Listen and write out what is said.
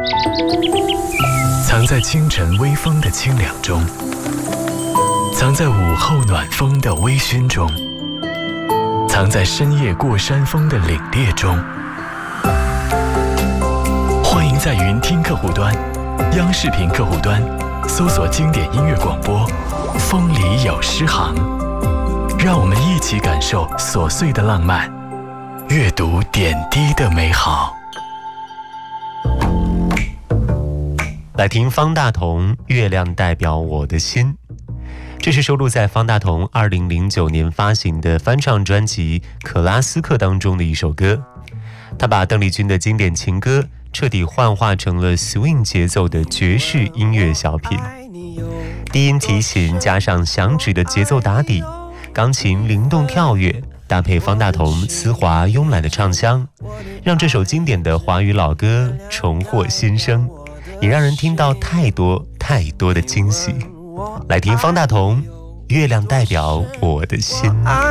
藏在清晨微风的清凉中，藏在午后暖风的微醺中，藏在深夜过山峰的凛冽中。欢迎在云听客户端、央视频客户端搜索经典音乐广播《风里有诗行》，让我们一起感受琐碎的浪漫，阅读点滴的美好。 来听方大同《月亮代表我的心》，这是收录在方大同2009年发行的翻唱专辑《克拉斯克》当中的一首歌。他把邓丽君的经典情歌彻底幻化成了 swing 节奏的爵士音乐小品，低音提琴加上响指的节奏打底，钢琴灵动跳跃，搭配方大同丝滑慵懒的唱腔，让这首经典的华语老歌重获新生，也让人听到太多太多的惊喜。来听方大同《月亮代表我的心》。